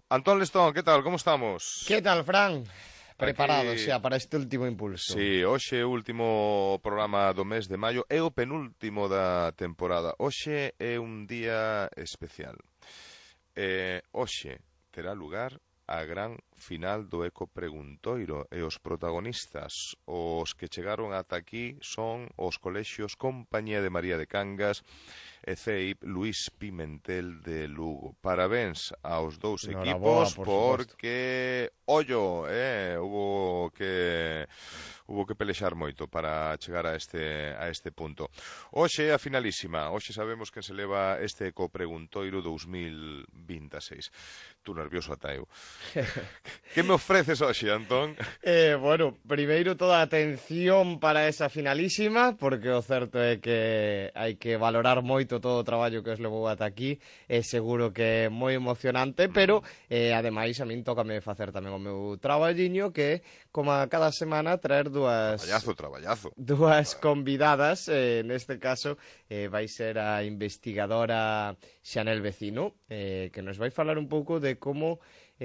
Antón Lestón, ¿qué tal? ¿Cómo estamos? ¿Qué tal, Fran? Preparados Aquí... xa para este último impulso. Sí, hoxe é o último programa do mes de maio, é o penúltimo da temporada. Hoxe é un día especial. Hoxe terá lugar a gran final do Eco Preguntoiro e os protagonistas, os que chegaron ata aquí, son os colexios Compañía de María de Cangas e CEIP Luís Pimentel de Lugo. Parabéns aos dous equipos porque, ollo, hubo que pelexar moito para chegar a este punto. Hoxe é a finalísima, hoxe sabemos quen se leva este Eco Preguntoiro 2026. Tú nervioso ata eu. Que me ofreces hoxe, Antón? Bueno, primeiro toda a atención para esa finalísima, porque o certo é que hai que valorar moito todo o traballo que os levou ata aquí, é seguro que é moi emocionante, pero ademais a min tócame facer tamén o meu traballiño, que é, como a cada semana, traer Traballazo. Dúas convidadas, neste caso vai ser a investigadora Xanel Vecino, que nos vai falar un pouco de como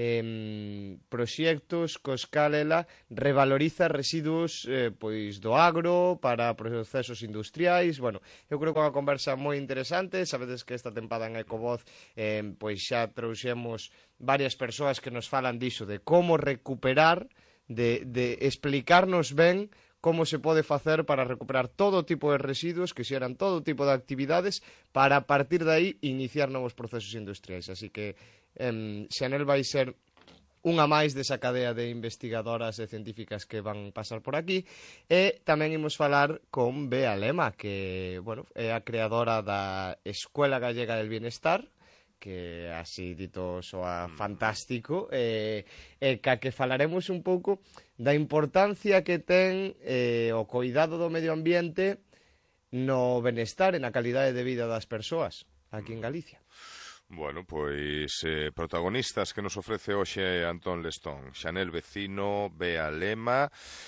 proxectos cos cal ela revaloriza residuos pois do agro para procesos industriais. Bueno, eu creo que é unha conversa moi interesante. Sabedes que esta tempada en Ecovoz pois xa trouxemos varias persoas que nos falan diso, de como recuperar, de explicarnos ben como se pode facer para recuperar todo tipo de residuos que xeran todo tipo de actividades para a partir de aí iniciar novos procesos industriais. Así que Xanel vai ser unha máis desa cadea de investigadoras e científicas que van pasar por aquí, e tamén imos falar con Bea Lema, que, bueno, é a creadora da Escuela Gallega del Bienestar, que así dito soa fantástico, e ca que falaremos un pouco da importancia que ten o cuidado do medio ambiente no benestar e na calidade de vida das persoas aquí en Galicia. Bueno, pois protagonistas que nos ofrece hoxe Antón Lestón, Xanel Vecino, Bea Lema,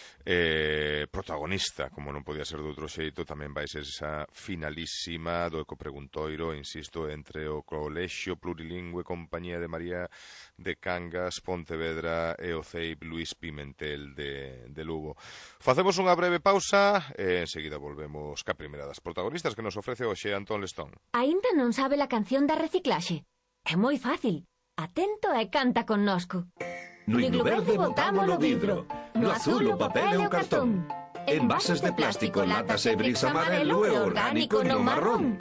protagonista, como non podía ser de outro xeito, tamén vai ser esa finalísima do Eco Preguntoiro, insisto, entre o Colexio Plurilingüe Compañía de María de Cangas, Pontevedra e o CEIP Luís Pimentel de Lugo. Facemos unha breve pausa e enseguida volvemos ca primeira das protagonistas que nos ofrece hoxe Antón Lestón. Aínda non sabe a canción da reciclaxe? É moi fácil. Atento e canta connosco. No iglo verde botamos o vidro, no azul o papel e o cartón. Envases de plástico, latas e bricks amarelo e orgánico no marrón.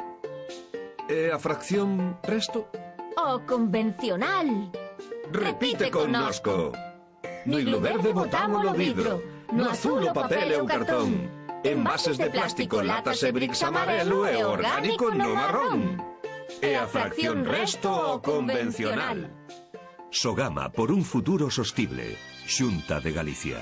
E a fracción resto? O convencional. Repite connosco. No iglo verde botamos o vidro, no azul o papel e o cartón. Envases de plástico, latas e bricks amarelo e orgánico no marrón. E a fracción resto o convencional. Sogama por un futuro sostible. Xunta de Galicia.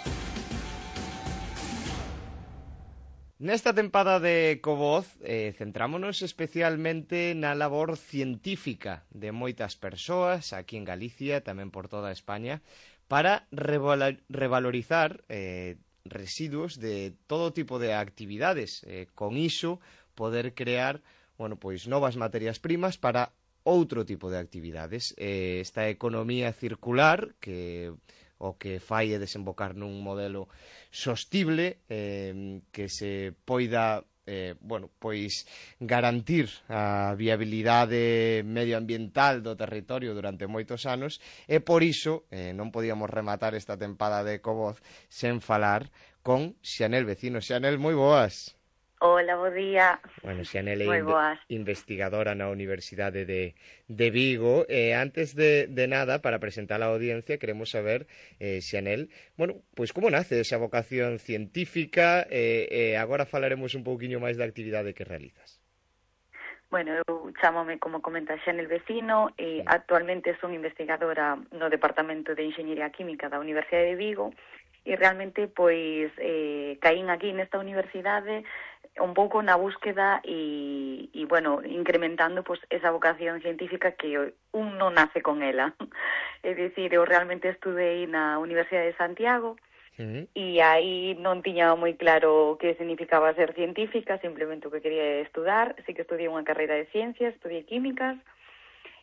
Nesta tempada de Ecovoz centrámonos especialmente na labor científica de moitas persoas aquí en Galicia, tamén por toda España, para revalorizar residuos de todo tipo de actividades. Con iso poder crear, bueno, pois novas materias primas para outro tipo de actividades. Esta economía circular que o que fai é desembocar nun modelo sostible que se poida pois garantir a viabilidade medioambiental do territorio durante moitos anos, e por iso non podíamos rematar esta tempada de Ecovoz sen falar con Xanel Vecino. Xanel, moi boas. Hola, bo día. Bueno, Xanel é investigadora na Universidade de Vigo. Antes de nada, para presentar a audiencia, queremos saber, Xanel, bueno, pois como nace esa vocación científica, e agora falaremos un pouquiño máis da actividade que realizas. Bueno, eu chámome, como comenta, Xanel Vecino, e actualmente son investigadora no Departamento de Enxeñería Química da Universidade de Vigo, e realmente, pois, caín aquí nesta universidade un pouco na búsqueda e bueno, incrementando pues, esa vocación científica que un non nace con ela. É dicir, eu realmente estudei na Universidade de Santiago e aí non tiña moi claro que significaba ser científica, simplemente o que quería estudar. Sí que estudiei unha carreira de ciencias, estudiei químicas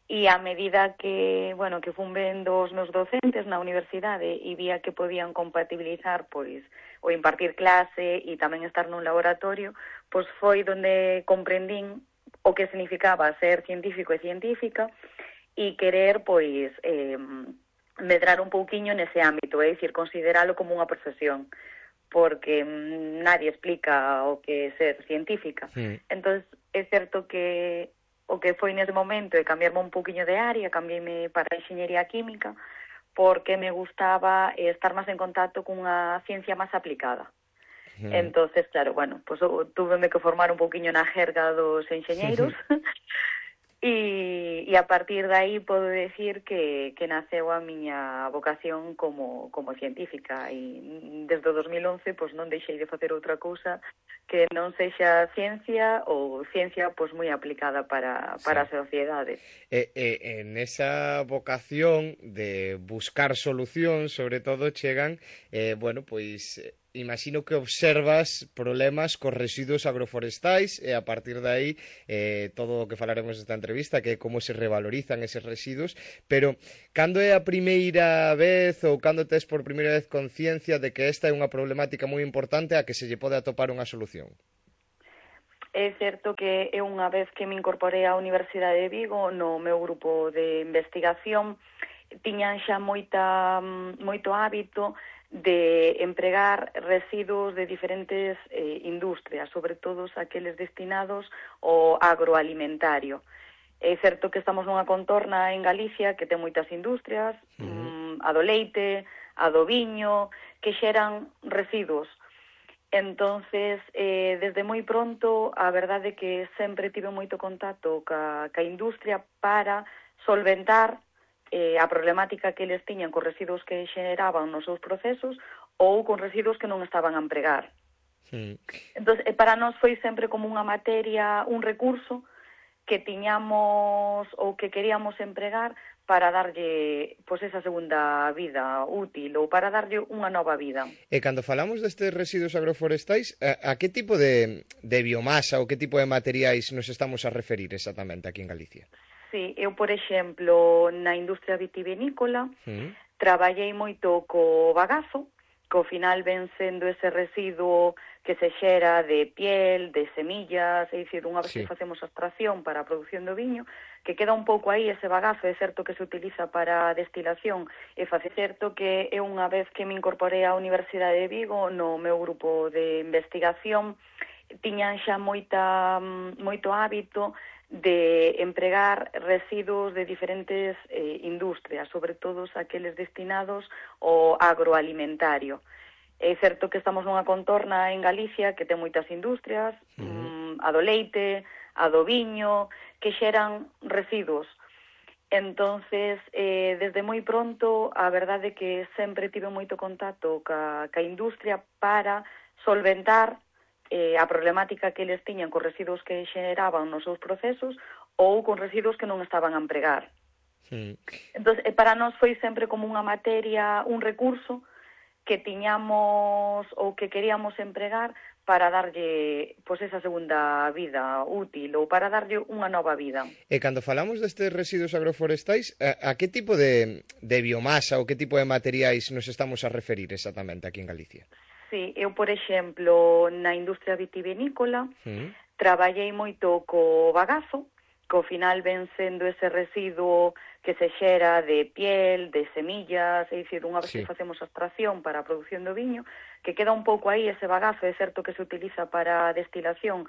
E a medida que, bueno, que fun vendo os meus docentes na universidade e vía que podían compatibilizar, pois, o impartir clase e tamén estar nun laboratorio, pois foi donde comprendín o que significaba ser científico e científica e querer, pois, medrar un pouquiño nese ámbito, é dicir, consideralo como unha profesión, porque nadie explica o que é ser científica. Entón, é certo que o que foi nese momento é cambiarme un pouquiño de área, cambiéme para a enxeñería química, porque me gustaba estar máis en contacto cunha ciencia máis aplicada. Entonces, claro, bueno, pues túveme que formar un pouquiño na jerga dos enxeñeiros e a partir de aí podo decir que naceu a miña vocación como científica e desde o 2011 pues non deixei de facer outra cousa que non sexa ciencia ou ciencia pues moi aplicada para a sociedade. En esa vocación de buscar solucións, sobre todo, chegan, bueno, pois imagino que observas problemas cos residuos agroforestais e a partir de aí todo o que falaremos nesta entrevista, que é como se revalorizan eses residuos, pero cando é a primeira vez ou cando tes por primeira vez conciencia de que esta é unha problemática moi importante a que se lle pode atopar unha solución? É certo que é unha vez que me incorporei á Universidade de Vigo no meu grupo de investigación tiñan xa moito hábito de empregar residuos de diferentes industrias, sobre todo aqueles destinados ao agroalimentario. É certo que estamos nunha contorna en Galicia que ten moitas industrias, a do leite, a do viño, que xeran residuos. Entonces, desde moi pronto, a verdade é que sempre tive moito contacto ca industria para solventar a problemática que eles tiñan cos residuos que xeneraban nos seus procesos ou con residuos que non estaban a empregar. Entón, para nós foi sempre como unha materia, un recurso que tiñamos ou que queríamos empregar para darlle pois esa segunda vida útil ou para darlle unha nova vida. E cando falamos destes residuos agroforestais, a que tipo de biomasa ou que tipo de materiais nos estamos a referir exactamente aquí en Galicia? Sí, eu, por exemplo, na industria vitivinícola, traballei moito co bagazo, que ao final ven sendo ese residuo que se xera de piel, de semillas, é dicir, unha vez que facemos a extracción para a produción do viño, que queda un pouco aí ese bagazo, é certo que se utiliza para a destilación, e é certo que é unha vez que me incorporei á Universidade de Vigo no meu grupo de investigación, tiñan xa moito hábito de empregar residuos de diferentes industrias, sobre todo aqueles destinados ao agroalimentario. É certo que estamos nunha contorna en Galicia que ten moitas industrias, a do leite, a do viño, que xeran residuos. Entonces, desde moi pronto, a verdade é que sempre tive moito contacto ca industria para solventar a problemática que eles tiñan cos residuos que xeneraban nos seus procesos ou con residuos que non estaban a empregar. Entón, para nós foi sempre como unha materia, un recurso que tiñamos ou que queríamos empregar para darlle pois esa segunda vida útil ou para darlle unha nova vida. E cando falamos destes residuos agroforestais, a que tipo de biomasa ou que tipo de materiais nos estamos a referir exactamente aquí en Galicia? Sí, eu, por exemplo, na industria vitivinícola, traballei moito co bagazo, que ao final ven sendo ese residuo que se xera de piel, de semillas, é dicir, unha vez que facemos a extracción para a produción do viño, que queda un pouco aí ese bagazo, é certo que se utiliza para a destilación